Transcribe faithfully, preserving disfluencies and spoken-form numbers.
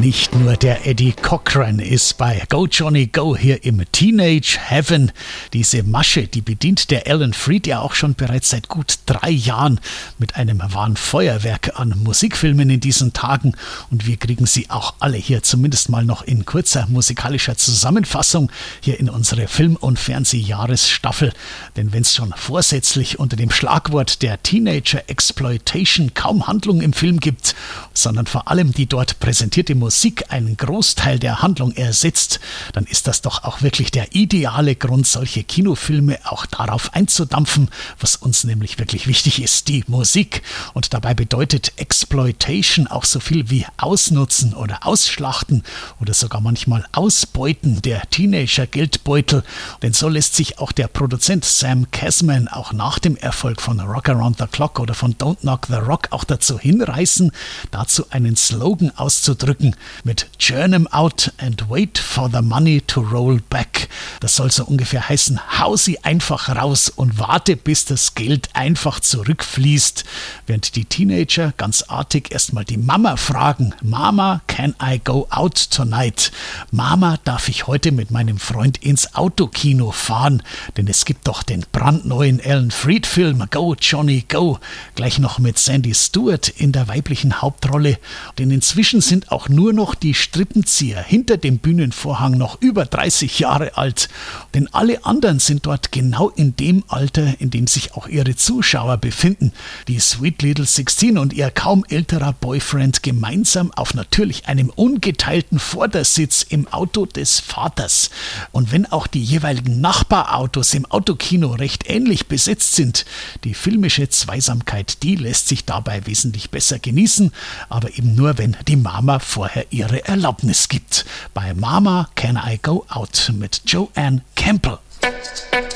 Nicht nur der Eddie Cochran ist bei Go Johnny Go hier im Teenage Heaven. Diese Masche, die bedient der Alan Freed ja auch schon bereits seit gut drei Jahren mit einem wahren Feuerwerk an Musikfilmen in diesen Tagen. Und wir kriegen sie auch alle hier zumindest mal noch in kurzer musikalischer Zusammenfassung hier in unsere Film- und Fernsehjahresstaffel. Denn wenn es schon vorsätzlich unter dem Schlagwort der Teenager Exploitation kaum Handlung im Film gibt, sondern vor allem die dort präsentierte Musik einen Großteil der Handlung ersetzt, dann ist das doch auch wirklich der ideale Grund, solche Kinofilme auch darauf einzudampfen, was uns nämlich wirklich wichtig ist, die Musik. Und dabei bedeutet Exploitation auch so viel wie Ausnutzen oder Ausschlachten oder sogar manchmal Ausbeuten der Teenager-Geldbeutel. Denn so lässt sich auch der Produzent Sam Kasman auch nach dem Erfolg von Rock Around the Clock oder von Don't Knock the Rock auch dazu hinreißen, dazu einen Slogan auszudrücken mit Churn 'em out and wait for the money to roll back. Das soll so ungefähr heißen, hau sie einfach raus und warte, bis das Geld einfach zurückfließt. Während die Teenager ganz artig erstmal die Mama fragen, Mama, can I go out tonight? Mama, darf ich heute mit meinem Freund ins Autokino fahren? Denn es gibt doch den brandneuen Alan Freed-Film Go Johnny Go, gleich noch mit Sandy Stewart in der weiblichen Hauptrolle. Denn inzwischen sind auch nur noch die Strippenzieher hinter dem Bühnenvorhang noch über dreißig Jahre alt. Denn alle anderen sind dort genau in dem Alter, in dem sich auch ihre Zuschauer befinden. Die Sweet Little sechzehn und ihr kaum älterer Boyfriend gemeinsam auf natürlich einem ungeteilten Vordersitz im Auto des Vaters. Und wenn auch die jeweiligen Nachbarautos im Autokino recht ähnlich besetzt sind, die filmische Zweisamkeit, die lässt sich dabei wesentlich besser genießen, aber eben nur, wenn die Mama vorher ihre Erlaubnis gibt. Bei Mama Can I Go Out mit Joanne Campbell.